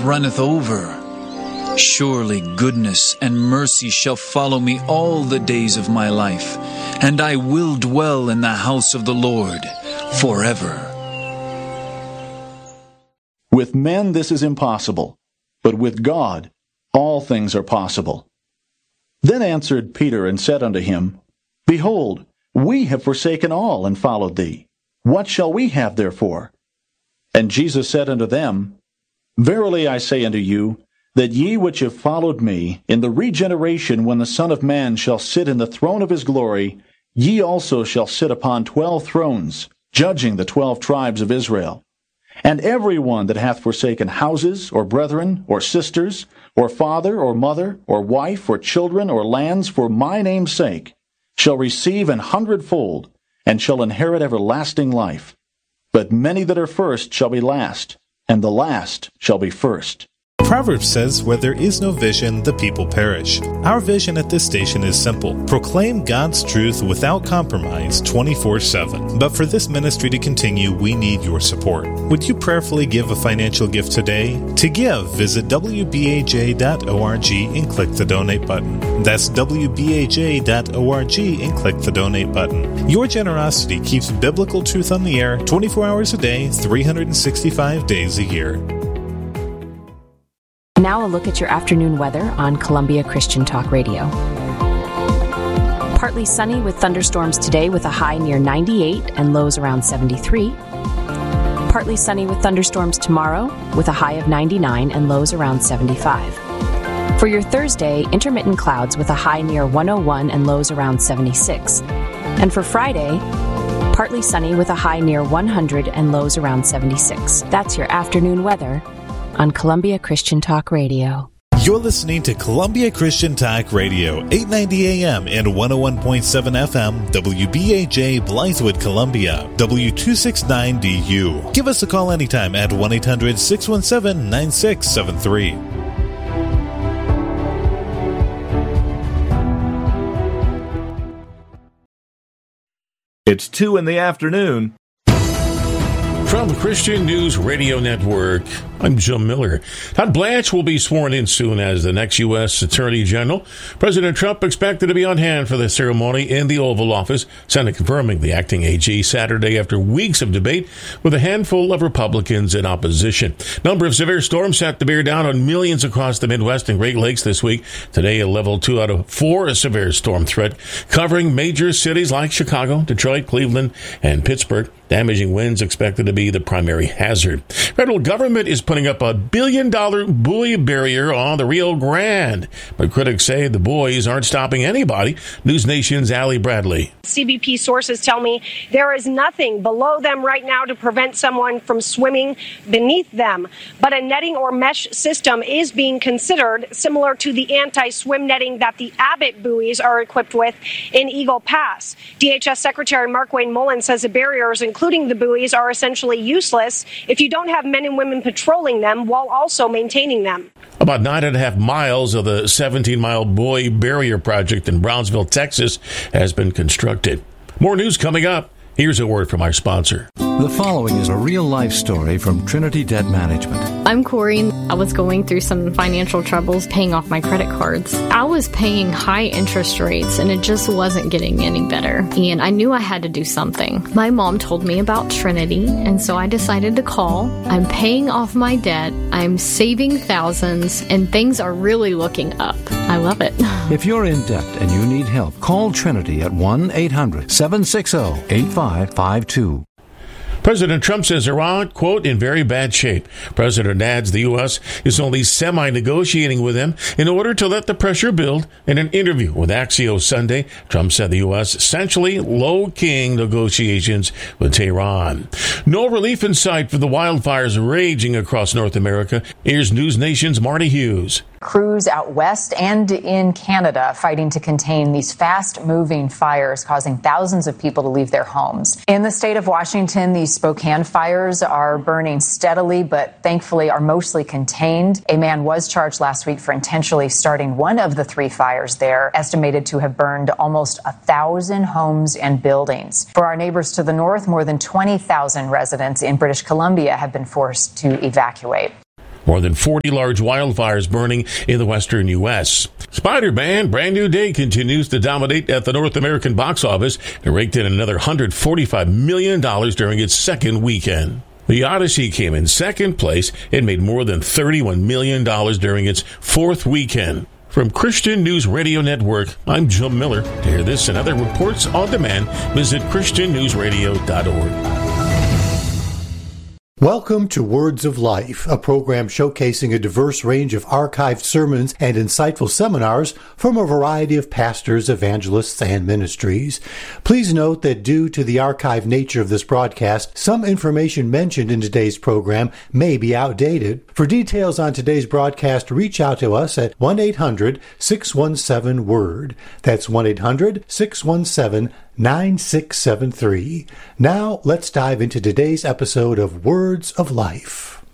runneth over. Surely goodness and mercy shall follow me all the days of my life, and I will dwell in the house of the Lord forever. With men this is impossible, but with God all things are possible. Then answered Peter and said unto him, Behold, we have forsaken all and followed thee. What shall we have therefore? And Jesus said unto them, Verily I say unto you, that ye which have followed me, in the regeneration when the Son of Man shall sit in the throne of his glory, ye also shall sit upon 12 thrones, judging the 12 tribes of Israel. And every one that hath forsaken houses, or brethren, or sisters, or father, or mother, or wife, or children, or lands, for my name's sake, shall receive 100-fold, and shall inherit everlasting life. But many that are first shall be last, and the last shall be first. Proverbs says, where there is no vision, the people perish. Our vision at this station is simple. Proclaim God's truth without compromise 24/7. But for this ministry to continue, we need your support. Would you prayerfully give a financial gift today? To give, visit wbaj.org and click the donate button. That's wbaj.org and click the donate button. Your generosity keeps biblical truth on the air 24 hours a day, 365 days a year. Now a look at your afternoon weather on Columbia Christian Talk Radio. Partly sunny with thunderstorms today with a high near 98 and lows around 73. Partly sunny with thunderstorms tomorrow with a high of 99 and lows around 75. For your Thursday, intermittent clouds with a high near 101 and lows around 76. And for Friday, partly sunny with a high near 100 and lows around 76. That's your afternoon weather on Columbia Christian Talk Radio. You're listening to Columbia Christian Talk Radio, 890 AM and 101.7 FM, WBAJ Blythewood, Columbia, W269DU. Give us a call anytime at 1-800-617-9673. It's 2 in the afternoon. From Christian News Radio Network, I'm Jim Miller. Todd Blanche will be sworn in soon as the next U.S. Attorney General. President Trump expected to be on hand for the ceremony in the Oval Office, Senate confirming the acting AG Saturday after weeks of debate with a handful of Republicans in opposition. Number of severe storms set to bear down on millions across the Midwest and Great Lakes this week. Today, a level 2 out of 4 a severe storm threat, covering major cities like Chicago, Detroit, Cleveland, and Pittsburgh. Damaging winds expected to be the primary hazard. Federal government is putting up $1 billion buoy barrier on the Rio Grande, but critics say the buoys aren't stopping anybody. News Nation's Allie Bradley. CBP sources tell me there is nothing below them right now to prevent someone from swimming beneath them, but a netting or mesh system is being considered, similar to the anti-swim netting that the Abbott buoys are equipped with in Eagle Pass. DHS Secretary Markwayne Mullin says the barriers, including the buoys, are essentially useless if you don't have men and women patrolling them while also maintaining them. About 9.5 miles of the 17-mile buoy barrier project in Brownsville, Texas, has been constructed. More news coming up. Here's a word from our sponsor. The following is a real-life story from Trinity Debt Management. I'm Corey. I was going through some financial troubles paying off my credit cards. I was paying high interest rates, and it just wasn't getting any better. And I knew I had to do something. My mom told me about Trinity, and so I decided to call. I'm paying off my debt. I'm saving thousands, and things are really looking up. I love it. If you're in debt and you need help, call Trinity at 1-800-760-8552. President Trump says Iran, quote, in very bad shape. President adds the U.S. is only semi-negotiating with them in order to let the pressure build. In an interview with Axios Sunday, Trump said the U.S. essentially low-keying negotiations with Tehran. No relief in sight for the wildfires raging across North America. Here's News Nation's Marty Hughes. Crews out west and in Canada fighting to contain these fast-moving fires causing thousands of people to leave their homes. In the state of Washington, these Spokane fires are burning steadily, but thankfully are mostly contained. A man was charged last week for intentionally starting one of the 3 fires there, estimated to have burned almost 1,000 homes and buildings. For our neighbors to the north, more than 20,000 residents in British Columbia have been forced to evacuate. More than 40 large wildfires burning in the western U.S. Spider-Man Brand New Day continues to dominate at the North American box office. It raked in another $145 million during its second weekend. The Odyssey came in second place. It made more than $31 million during its fourth weekend. From Christian News Radio Network, I'm Jim Miller. To hear this and other reports on demand, visit ChristianNewsRadio.org. Welcome to Words of Life, a program showcasing a diverse range of archived sermons and insightful seminars from a variety of pastors, evangelists, and ministries. Please note that due to the archived nature of this broadcast, some information mentioned in today's program may be outdated. For details on today's broadcast, reach out to us at 1-800-617-WORD. That's 1-800-617-9673. Now, let's dive into today's episode of Words of Life.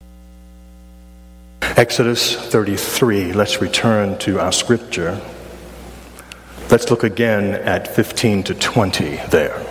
Exodus 33. Let's return to our scripture. Let's look again at 15 to 20 there.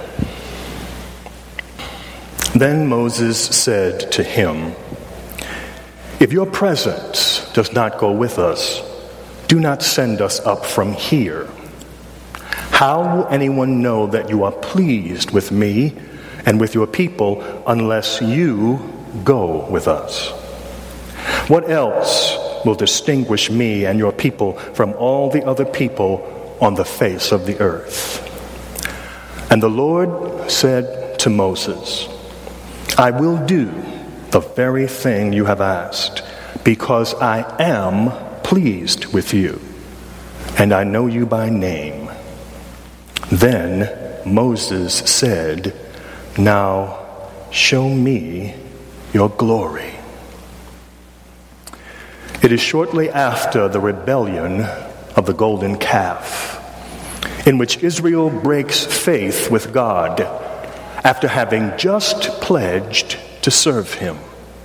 Then Moses said to him, "If your presence does not go with us, do not send us up from here. How will anyone know that you are pleased with me and with your people unless you go with us? What else will distinguish me and your people from all the other people on the face of the earth?" And the Lord said to Moses, "I will do the very thing you have asked, because I am pleased with you, and I know you by name." Then Moses said, "Now show me your glory." It is shortly after the rebellion of the golden calf, in which Israel breaks faith with God after having just pledged to serve him.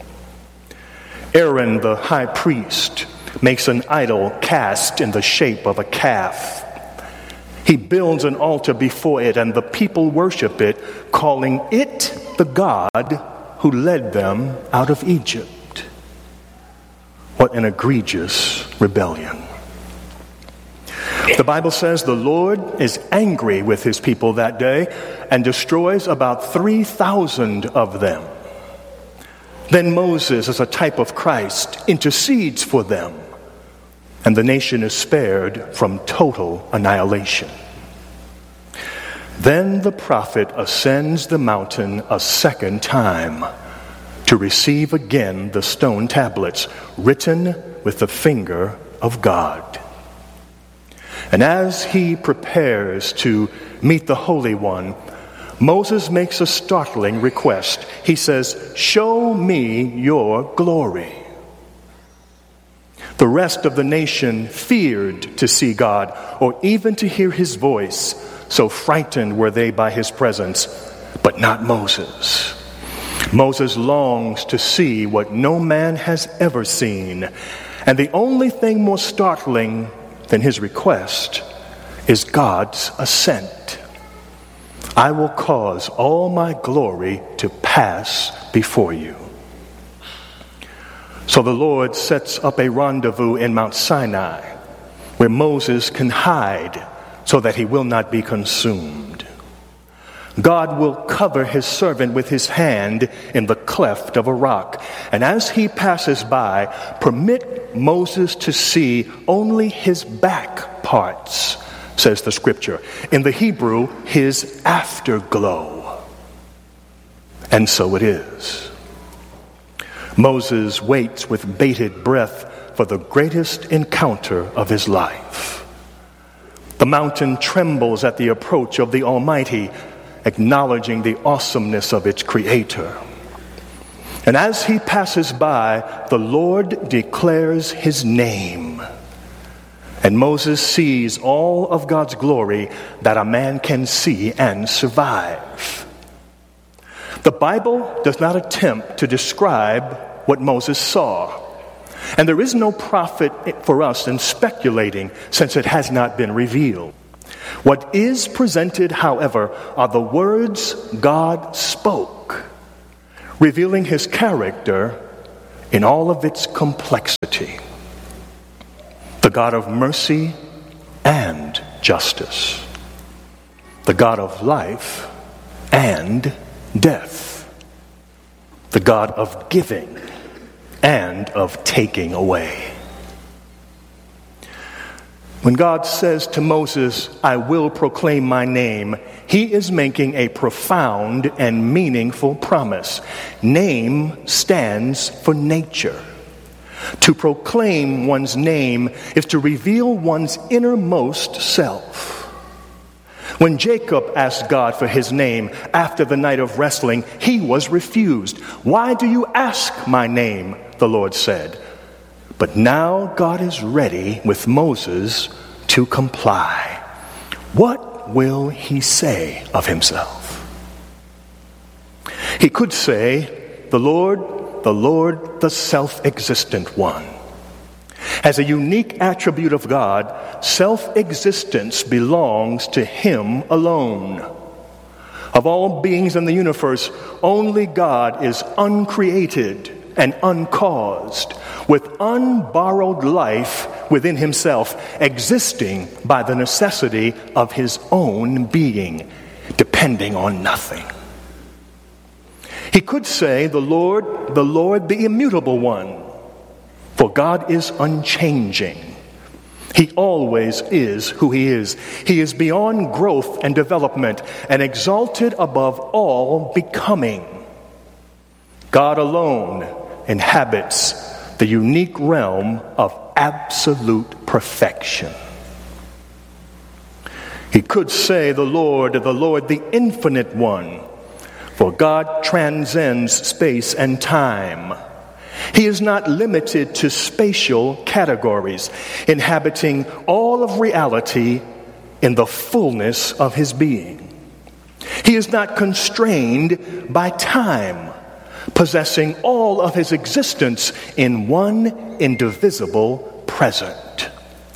Aaron, the high priest, makes an idol cast in the shape of a calf. He builds an altar before it, and the people worship it, calling it the God who led them out of Egypt. What an egregious rebellion. The Bible says the Lord is angry with his people that day and destroys about 3,000 of them. Then Moses, as a type of Christ, intercedes for them, and the nation is spared from total annihilation. Then the prophet ascends the mountain a second time to receive again the stone tablets written with the finger of God. And as he prepares to meet the Holy One, Moses makes a startling request. He says, "Show me your glory." The rest of the nation feared to see God or even to hear his voice, so frightened were they by his presence, but not Moses. Moses longs to see what no man has ever seen, and the only thing more startling than his request is God's assent. "I will cause all my glory to pass before you." So the Lord sets up a rendezvous in Mount Sinai where Moses can hide so that he will not be consumed. God will cover his servant with his hand in the cleft of a rock, and as he passes by, permit Moses to see only his back parts, says the scripture. In the Hebrew, his afterglow. And so it is. Moses waits with bated breath for the greatest encounter of his life. The mountain trembles at the approach of the Almighty, acknowledging the awesomeness of its creator. And as he passes by, the Lord declares his name. And Moses sees all of God's glory that a man can see and survive. The Bible does not attempt to describe what Moses saw. And there is no profit for us in speculating, since it has not been revealed. What is presented, however, are the words God spoke, revealing his character in all of its complexity. The God of mercy and justice. The God of life and death. The God of giving and of taking away. When God says to Moses, I will proclaim my name, he is making a profound and meaningful promise. Name stands for nature. To proclaim one's name is to reveal one's innermost self. When Jacob asked God for his name after the night of wrestling, he was refused. Why do you ask my name? The Lord said. But now God is ready with Moses to comply. What will he say of himself? He could say, the Lord, the self-existent one. As a unique attribute of God, self-existence belongs to him alone. Of all beings in the universe, only God is uncreated and uncaused, with unborrowed life within himself, existing by the necessity of his own being, depending on nothing. He could say, the Lord, the immutable one, for God is unchanging. He always is who he is. He is beyond growth and development and exalted above all becoming. God alone inhabits the unique realm of absolute perfection. He could say, the Lord, the infinite one, for God transcends space and time. He is not limited to spatial categories, inhabiting all of reality in the fullness of his being. He is not constrained by time, possessing all of his existence in one indivisible present.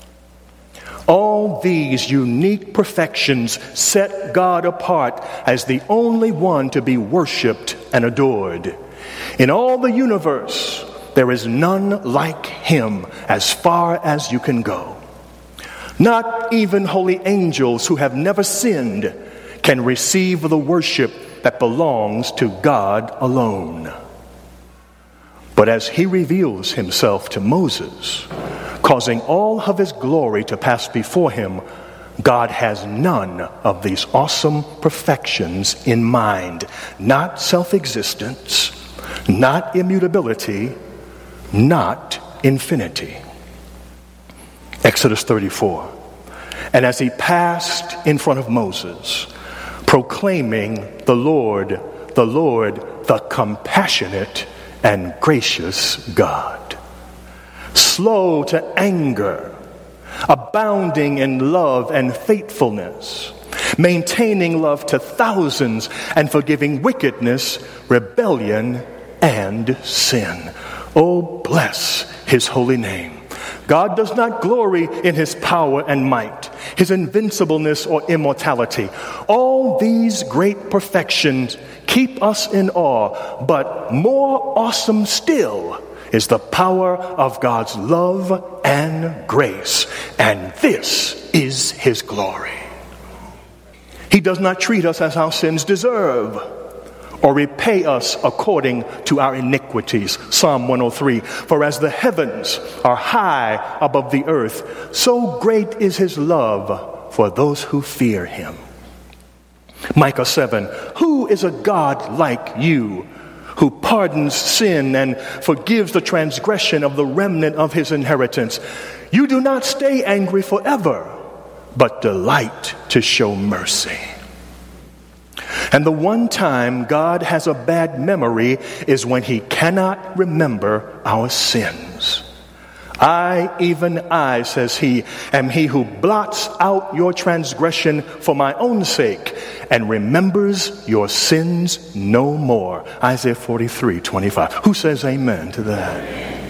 All these unique perfections set God apart as the only one to be worshipped and adored. In all the universe, there is none like him as far as you can go. Not even holy angels who have never sinned can receive the worship that belongs to God alone. But as he reveals himself to Moses, causing all of his glory to pass before him, God has none of these awesome perfections in mind. Not self-existence, not immutability, not infinity. Exodus 34. And as he passed in front of Moses, proclaiming the Lord, the compassionate and gracious God, slow to anger, abounding in love and faithfulness, maintaining love to thousands, and forgiving wickedness, rebellion, and sin. Oh, bless his holy name. God does not glory in his power and might, his invincibleness or immortality. All these great perfections keep us in awe, but more awesome still is the power of God's love and grace, and this is his glory. He does not treat us as our sins deserve, or repay us according to our iniquities. Psalm 103, for as the heavens are high above the earth, so great is his love for those who fear him. Micah 7, who is a God like you, who pardons sin and forgives the transgression of the remnant of his inheritance? You do not stay angry forever, but delight to show mercy. And the one time God has a bad memory is when he cannot remember our sins. I, even I, says he, am he who blots out your transgression for my own sake and remembers your sins no more. Isaiah 43:25. Who says amen to that?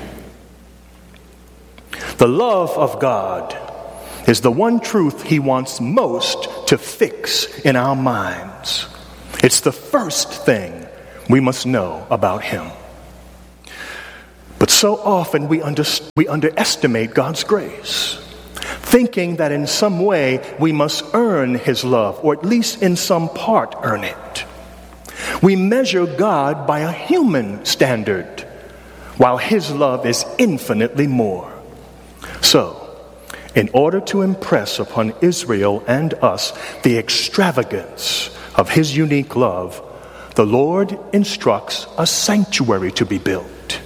The love of God is the one truth he wants most to fix in our minds. It's the first thing we must know about him. So often we underestimate God's grace, thinking that in some way we must earn His love, or at least in some part earn it. We measure God by a human standard, while His love is infinitely more. So, in order to impress upon Israel and us the extravagance of His unique love, the Lord instructs a sanctuary to be built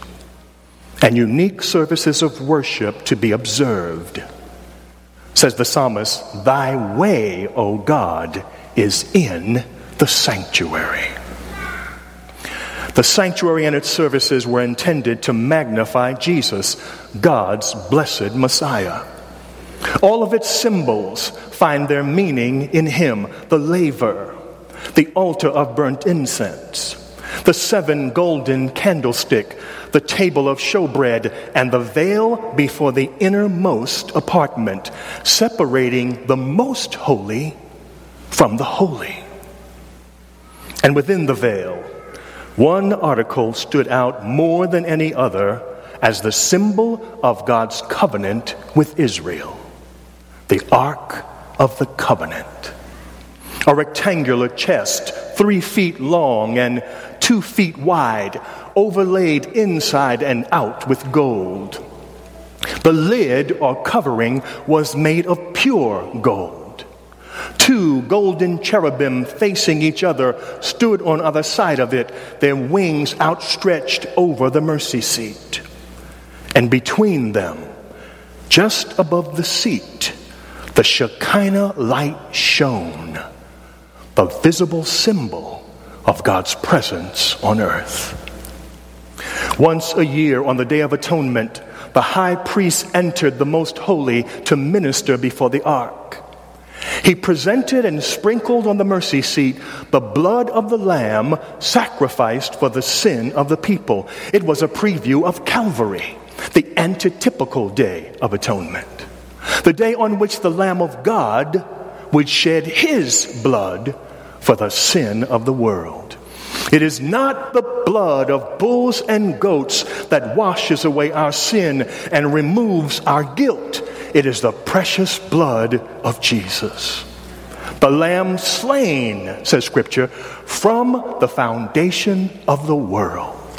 and unique services of worship to be observed. Says the psalmist, "Thy way, O God, is in the sanctuary." The sanctuary and its services were intended to magnify Jesus, God's blessed Messiah. All of its symbols find their meaning in Him: the laver, the altar of burnt incense, the 7 golden candlestick, the table of showbread, and the veil before the innermost apartment, separating the most holy from the holy. And within the veil, one article stood out more than any other as the symbol of God's covenant with Israel: the Ark of the Covenant. A rectangular chest 3 feet long and 2 feet wide, overlaid inside and out with gold. The lid or covering was made of pure gold. 2 golden cherubim facing each other stood on either side of it, their wings outstretched over the mercy seat. And between them, just above the seat, the Shekinah light shone, the visible symbol of God's presence on earth. Once a year on the Day of Atonement, the high priest entered the most holy to minister before the ark. He presented and sprinkled on the mercy seat the blood of the lamb sacrificed for the sin of the people. It was a preview of Calvary, the antitypical Day of Atonement, the day on which the Lamb of God would shed His blood for the sin of the world. It is not the blood of bulls and goats that washes away our sin and removes our guilt. It is the precious blood of Jesus, the Lamb slain, says Scripture, from the foundation of the world.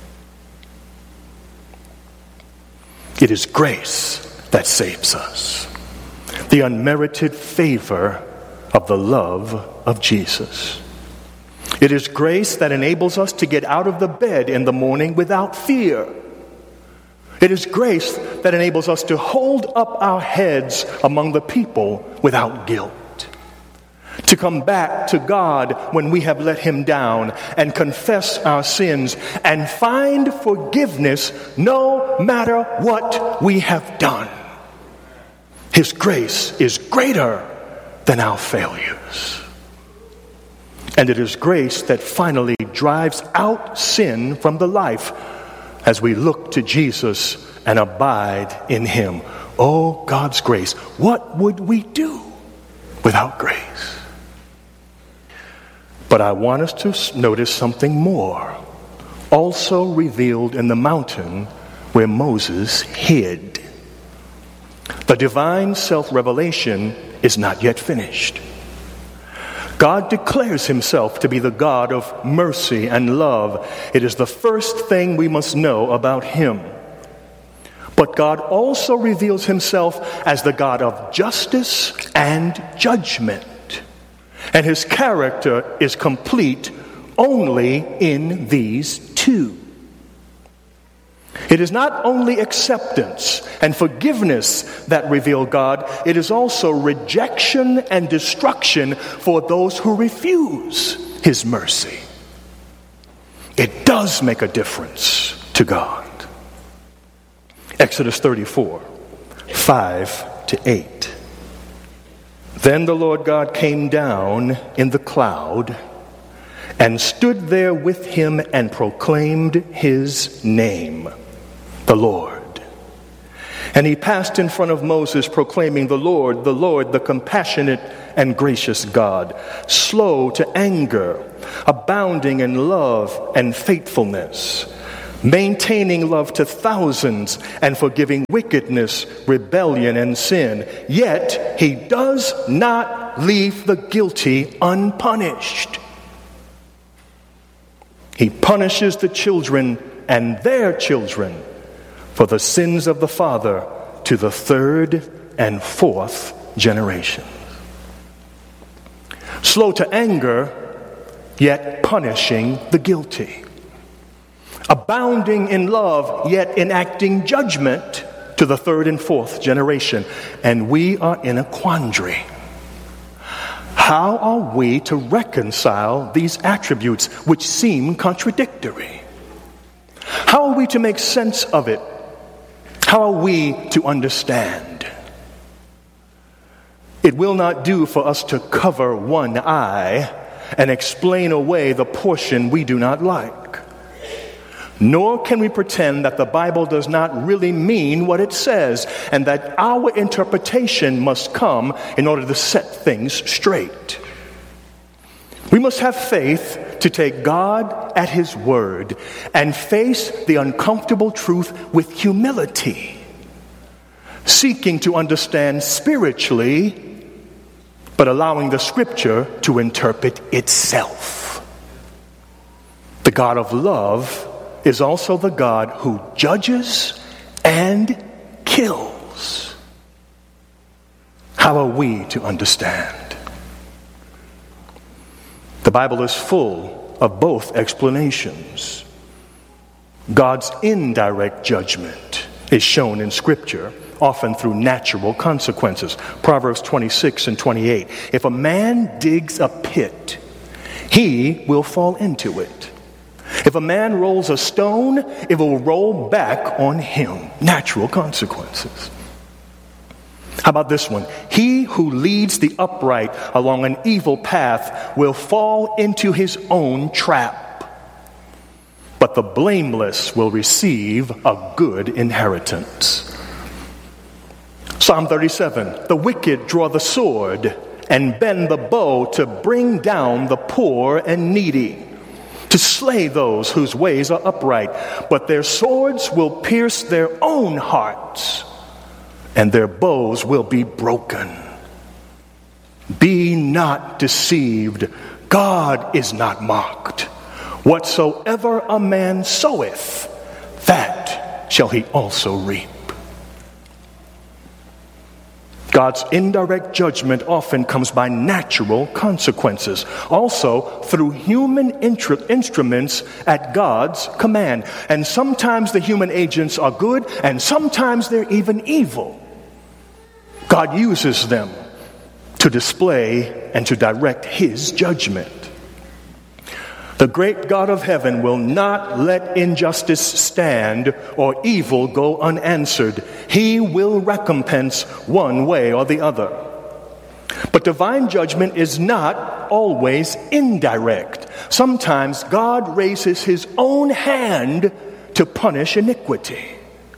It is grace that saves us, the unmerited favor of the love of Jesus. It is grace that enables us to get out of the bed in the morning without fear. It is grace that enables us to hold up our heads among the people without guilt, to come back to God when we have let Him down and confess our sins and find forgiveness no matter what we have done. His grace is greater than our failures. And it is grace that finally drives out sin from the life as we look to Jesus and abide in Him. Oh, God's grace. What would we do without grace? But I want us to notice something more, also revealed in the mountain where Moses hid. The divine self-revelation is not yet finished. God declares Himself to be the God of mercy and love. It is the first thing we must know about Him. But God also reveals Himself as the God of justice and judgment. And His character is complete only in these two. It is not only acceptance and forgiveness that reveal God, it is also rejection and destruction for those who refuse His mercy. It does make a difference to God. Exodus 34, 5-8. Then the Lord God came down in the cloud and stood there with him and proclaimed His name, the Lord. And He passed in front of Moses, proclaiming, the Lord, the compassionate and gracious God, slow to anger, abounding in love and faithfulness, maintaining love to thousands, and forgiving wickedness, rebellion, and sin. Yet he does not leave the guilty unpunished. He punishes the children and their children for the sins of the father to the third and fourth generation. Slow to anger, yet punishing the guilty. Abounding in love, yet enacting judgment to the third and fourth generation. And we are in a quandary. How are we to reconcile these attributes which seem contradictory? How are we to make sense of it? How are we to understand? It will not do for us to cover one eye and explain away the portion we do not like. Nor can we pretend that the Bible does not really mean what it says, and that our interpretation must come in order to set things straight. We must have faith to take God at His word and face the uncomfortable truth with humility, seeking to understand spiritually, but allowing the Scripture to interpret itself. The God of love is also the God who judges and kills. How are we to understand? The Bible is full of both explanations. God's indirect judgment is shown in Scripture, often through natural consequences. Proverbs 26 and 28. If a man digs a pit, he will fall into it. If a man rolls a stone, it will roll back on him. Natural consequences. How about this one? He who leads the upright along an evil path will fall into his own trap. But the blameless will receive a good inheritance. Psalm 37. The wicked draw the sword and bend the bow to bring down the poor and needy, to slay those whose ways are upright, but their swords will pierce their own hearts, and their bows will be broken. Be not deceived. God is not mocked. Whatsoever a man soweth, that shall he also reap. God's indirect judgment often comes by natural consequences, also through human instruments at God's command. And sometimes the human agents are good, and sometimes they're even evil. God uses them to display and to direct His judgment. The great God of heaven will not let injustice stand or evil go unanswered. He will recompense one way or the other. But divine judgment is not always indirect. Sometimes God raises His own hand to punish iniquity.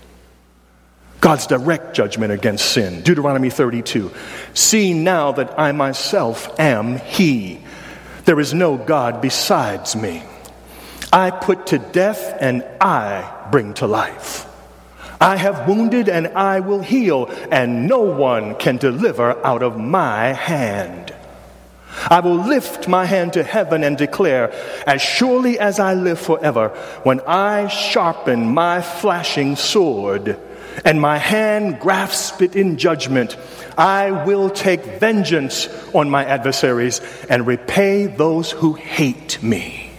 God's direct judgment against sin. Deuteronomy 32. See now that I myself am He. There is no God besides me. I put to death and I bring to life. I have wounded and I will heal, and no one can deliver out of my hand. I will lift my hand to heaven and declare, as surely as I live forever, when I sharpen my flashing sword and my hand grasps it in judgment, I will take vengeance on my adversaries and repay those who hate me.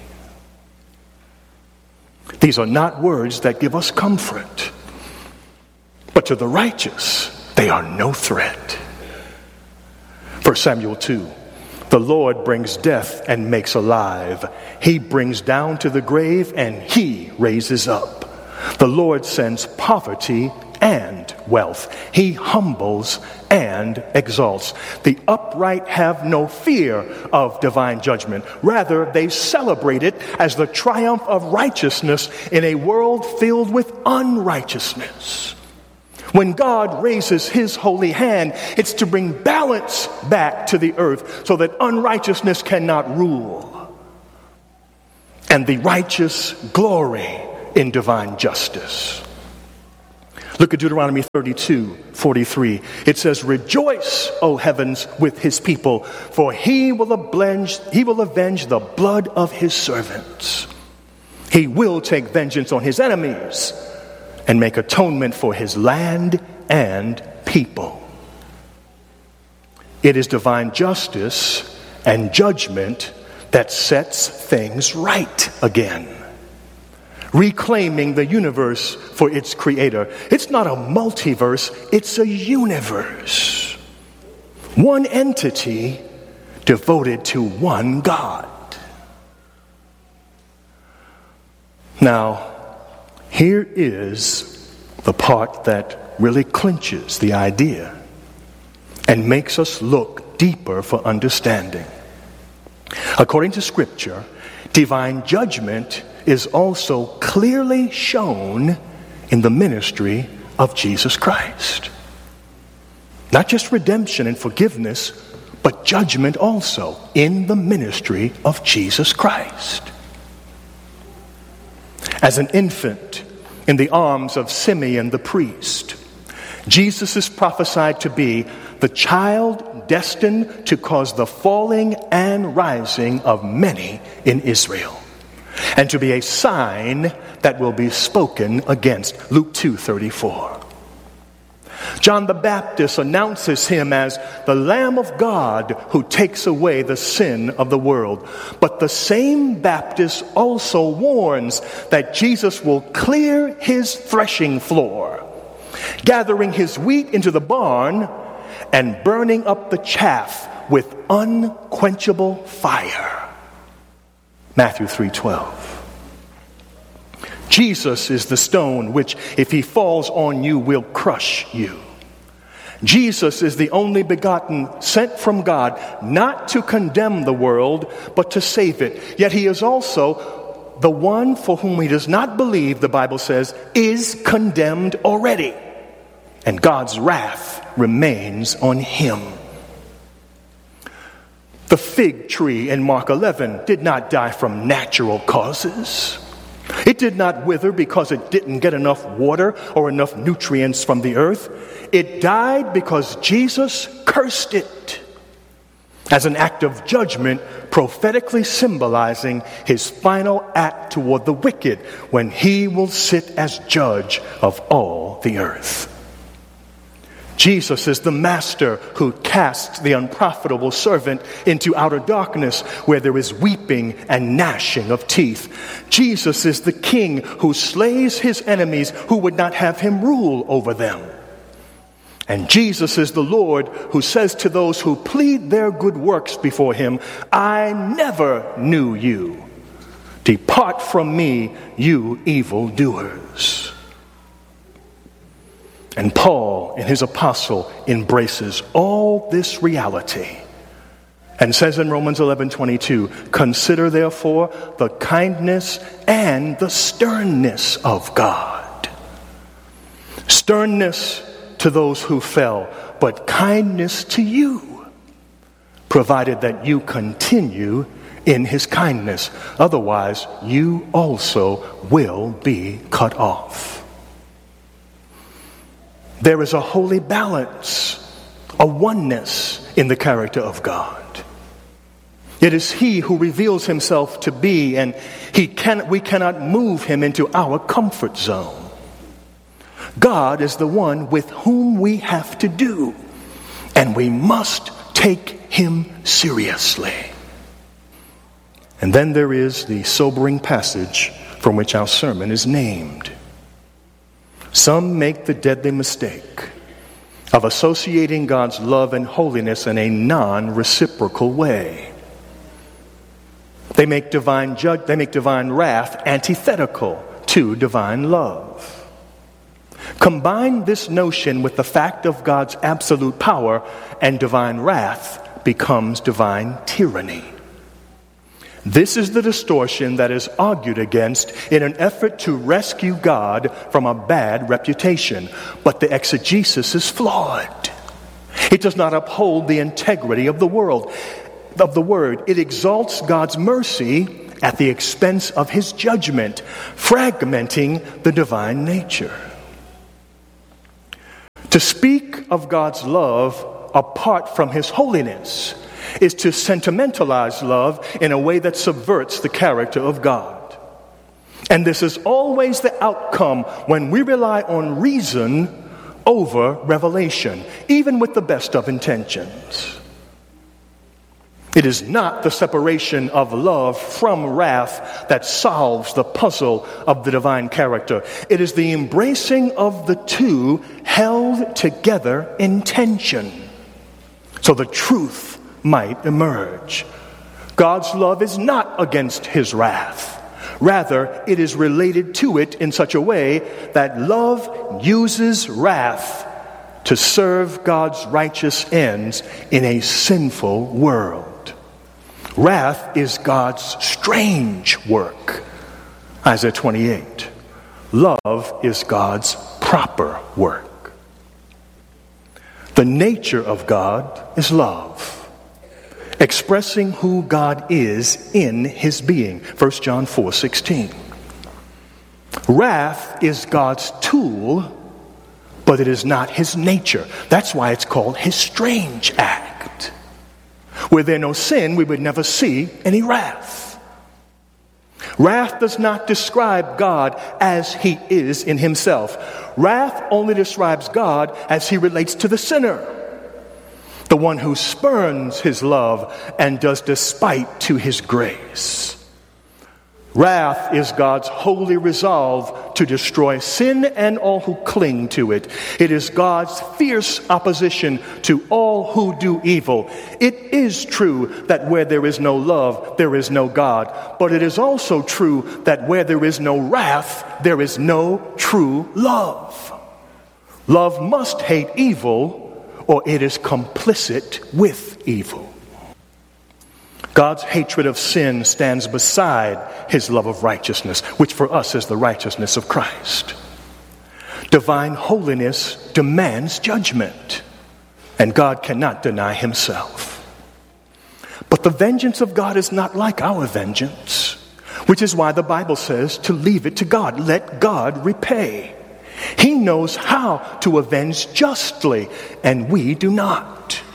These are not words that give us comfort, but to the righteous, they are no threat. 1 Samuel 2. The Lord brings death and makes alive. He brings down to the grave and He raises up. The Lord sends poverty and wealth. He humbles and exalts. The upright have no fear of divine judgment. Rather, they celebrate it as the triumph of righteousness in a world filled with unrighteousness. When God raises His holy hand, it's to bring balance back to the earth so that unrighteousness cannot rule. And the righteous glory in divine justice. Look at Deuteronomy 32:43. It says, "Rejoice, O heavens, with his people, for he will avenge the blood of his servants. He will take vengeance on his enemies and make atonement for his land and people." It is divine justice and judgment that sets things right again, reclaiming the universe for its creator. It's not a multiverse, it's a universe. One entity devoted to one God. Now, here is the part that really clinches the idea and makes us look deeper for understanding. According to Scripture, divine judgment is also clearly shown in the ministry of Jesus Christ. Not just redemption and forgiveness, but judgment also in the ministry of Jesus Christ. As an infant in the arms of Simeon the priest, Jesus is prophesied to be the child destined to cause the falling and rising of many in Israel, and to be a sign that will be spoken against. Luke 2:34. John the Baptist announces him as the Lamb of God who takes away the sin of the world. But the same Baptist also warns that Jesus will clear his threshing floor, gathering his wheat into the barn and burning up the chaff with unquenchable fire. Matthew 3:12. Jesus is the stone which, if he falls on you, will crush you. Jesus is the only begotten sent from God, not to condemn the world, but to save it. Yet he is also the one for whom he does not believe, the Bible says, is condemned already. And God's wrath remains on him. The fig tree in Mark 11 did not die from natural causes. It did not wither because it didn't get enough water or enough nutrients from the earth. It died because Jesus cursed it as an act of judgment, prophetically symbolizing his final act toward the wicked when he will sit as judge of all the earth. Jesus is the master who casts the unprofitable servant into outer darkness where there is weeping and gnashing of teeth. Jesus is the king who slays his enemies who would not have him rule over them. And Jesus is the Lord who says to those who plead their good works before him, "I never knew you. Depart from me, you evildoers." And Paul, in his epistle, embraces all this reality and says in Romans 11:22, "Consider therefore the kindness and the sternness of God." Sternness to those who fell, but kindness to you, provided that you continue in his kindness. Otherwise, you also will be cut off. There is a holy balance, a oneness in the character of God. It is he who reveals himself to be, and we cannot move him into our comfort zone. God is the one with whom we have to do, and we must take him seriously. And then there is the sobering passage from which our sermon is named. Some make the deadly mistake of associating God's love and holiness in a non-reciprocal way. They make divine wrath antithetical to divine love. Combine this notion with the fact of God's absolute power, and divine wrath becomes divine tyranny. This is the distortion that is argued against in an effort to rescue God from a bad reputation. But the exegesis is flawed. It does not uphold the integrity of the word. It exalts God's mercy at the expense of his judgment, fragmenting the divine nature. To speak of God's love apart from his holiness is to sentimentalize love in a way that subverts the character of God. And this is always the outcome when we rely on reason over revelation, even with the best of intentions. It is not the separation of love from wrath that solves the puzzle of the divine character. It is the embracing of the two held together in tension, so the truth might emerge. God's love is not against his wrath. Rather, it is related to it in such a way that love uses wrath to serve God's righteous ends in a sinful world. Wrath is God's strange work. Isaiah 28. Love is God's proper work. The nature of God is love, expressing who God is in his being. 1 John 4:16. Wrath is God's tool, but it is not his nature. That's why it's called his strange act. Were there no sin, we would never see any wrath. Wrath does not describe God as he is in himself. Wrath only describes God as he relates to the sinner, the one who spurns his love and does despite to his grace. Wrath is God's holy resolve to destroy sin and all who cling to it. It is God's fierce opposition to all who do evil. It is true that where there is no love, there is no God. But it is also true that where there is no wrath, there is no true love. Love must hate evil, or it is complicit with evil. God's hatred of sin stands beside his love of righteousness, which for us is the righteousness of Christ. Divine holiness demands judgment, and God cannot deny himself. But the vengeance of God is not like our vengeance, which is why the Bible says to leave it to God. Let God repay. He knows how to avenge justly, and we do not.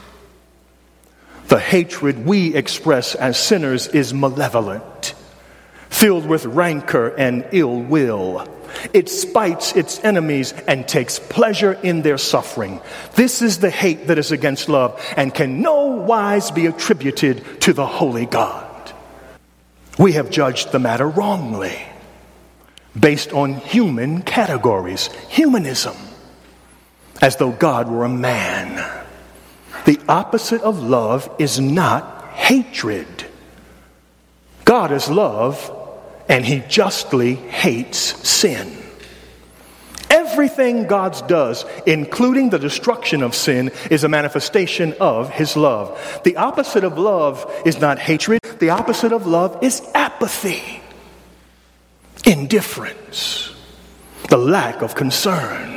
The hatred we express as sinners is malevolent, filled with rancor and ill will. It spites its enemies and takes pleasure in their suffering. This is the hate that is against love and can no wise be attributed to the holy God. We have judged the matter wrongly, based on human categories, humanism, as though God were a man. The opposite of love is not hatred. God is love, and he justly hates sin. Everything God does, including the destruction of sin, is a manifestation of his love. The opposite of love is not hatred. The opposite of love is apathy, indifference, the lack of concern.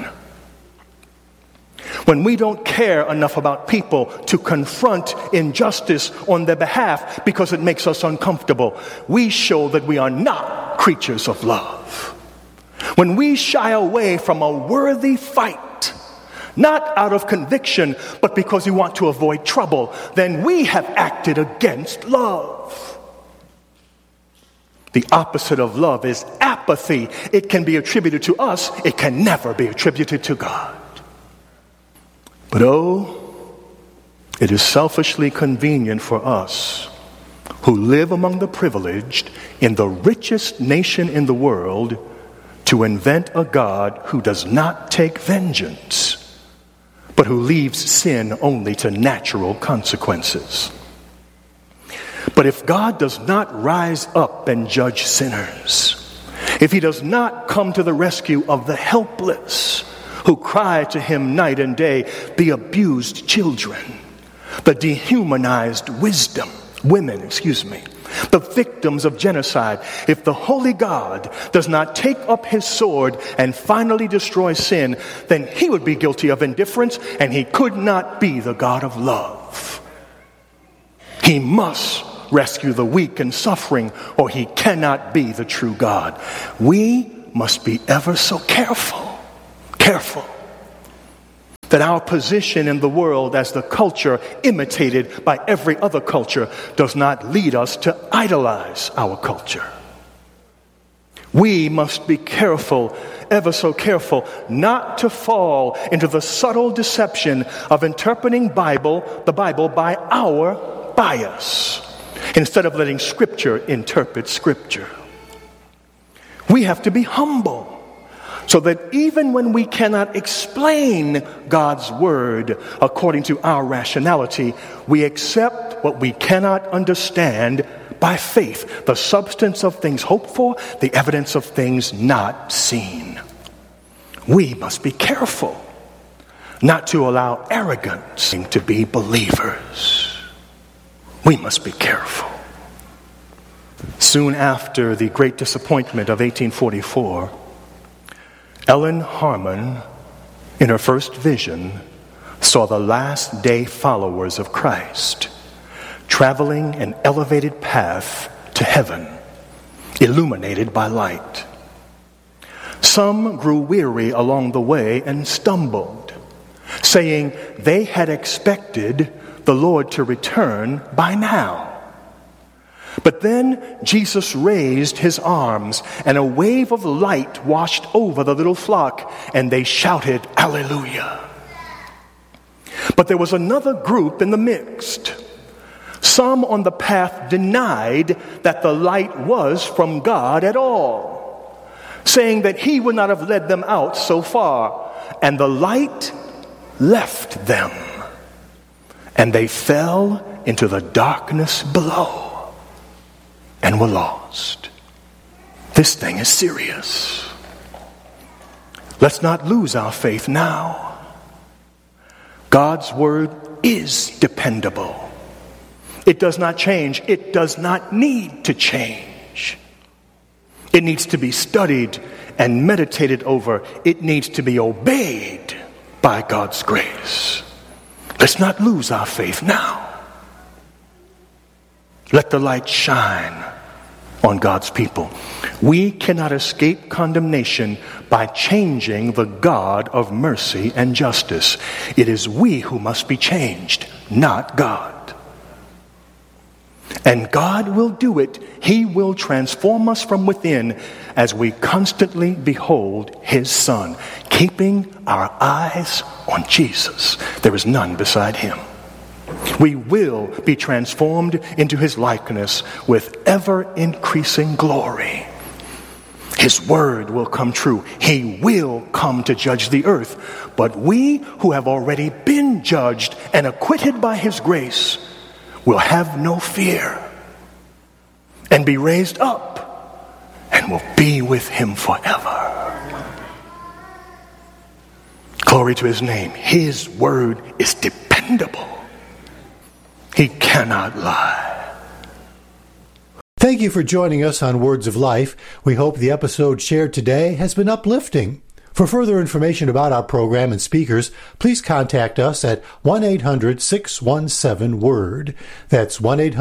When we don't care enough about people to confront injustice on their behalf because it makes us uncomfortable, we show that we are not creatures of love. When we shy away from a worthy fight, not out of conviction, but because we want to avoid trouble, then we have acted against love. The opposite of love is apathy. It can be attributed to us. It can never be attributed to God. But it is selfishly convenient for us who live among the privileged in the richest nation in the world to invent a God who does not take vengeance, but who leaves sin only to natural consequences. But if God does not rise up and judge sinners, if he does not come to the rescue of the helpless who cry to him night and day, the abused children, the dehumanized women, the victims of genocide, if the holy God does not take up his sword and finally destroy sin, then he would be guilty of indifference, and he could not be the God of love. He must rescue the weak and suffering, or he cannot be the true God. We must be ever so careful that our position in the world as the culture imitated by every other culture does not lead us to idolize our culture. We must be careful, ever so careful, not to fall into the subtle deception of interpreting the Bible by our bias, instead of letting Scripture interpret Scripture. We have to be humble, so that even when we cannot explain God's Word according to our rationality, we accept what we cannot understand by faith, the substance of things hoped for, the evidence of things not seen. We must be careful not to allow arrogance to be believers. We must be careful. Soon after the great disappointment of 1844, Ellen Harmon, in her first vision, saw the last day followers of Christ traveling an elevated path to heaven, illuminated by light. Some grew weary along the way and stumbled, saying they had expected the Lord to return by now. But then Jesus raised his arms, and a wave of light washed over the little flock, and they shouted, "Alleluia!" But there was another group in the midst. Some on the path denied that the light was from God at all, saying that he would not have led them out so far. And the light left them, and they fell into the darkness below and were lost. This thing is serious. Let's not lose our faith now. God's Word is dependable. It does not change. It does not need to change. It needs to be studied and meditated over. It needs to be obeyed by God's grace. Let's not lose our faith now. Let the light shine on God's people. We cannot escape condemnation by changing the God of mercy and justice. It is we who must be changed, not God. And God will do it. He will transform us from within as we constantly behold His Son, keeping our eyes on Jesus. There is none beside Him. We will be transformed into His likeness with ever-increasing glory. His word will come true. He will come to judge the earth. But we who have already been judged and acquitted by His grace will have no fear and be raised up and will be with Him forever. Glory to His name. His word is dependable. He cannot lie. Thank you for joining us on Words of Life. We hope the episode shared today has been uplifting. For further information about our program and speakers, please contact us at 1-800-617-WORD. That's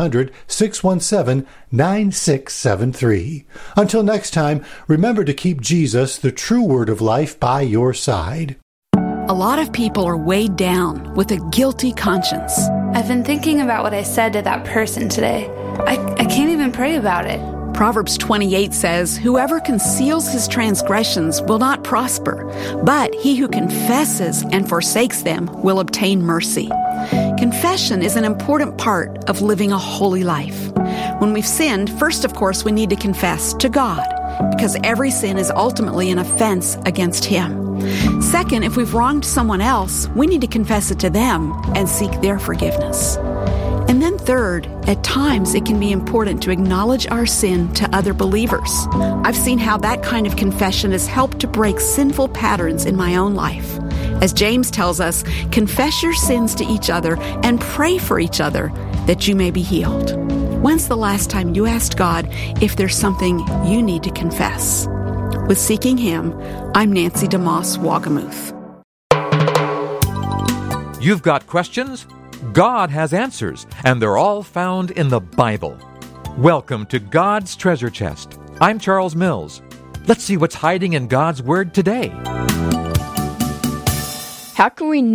1-800-617-9673. Until next time, remember to keep Jesus, the true Word of life, by your side. A lot of people are weighed down with a guilty conscience. I've been thinking about what I said to that person today. I can't even pray about it. Proverbs 28 says, "Whoever conceals his transgressions will not prosper, but he who confesses and forsakes them will obtain mercy." Confession is an important part of living a holy life. When we've sinned, first, of course, we need to confess to God, because every sin is ultimately an offense against Him. Second, if we've wronged someone else, we need to confess it to them and seek their forgiveness. And then third, at times it can be important to acknowledge our sin to other believers. I've seen how that kind of confession has helped to break sinful patterns in my own life. As James tells us, confess your sins to each other and pray for each other that you may be healed. When's the last time you asked God if there's something you need to confess? With Seeking Him, I'm Nancy DeMoss Wagamuth. You've got questions? God has answers, and they're all found in the Bible. Welcome to God's Treasure Chest. I'm Charles Mills. Let's see what's hiding in God's Word today. How can we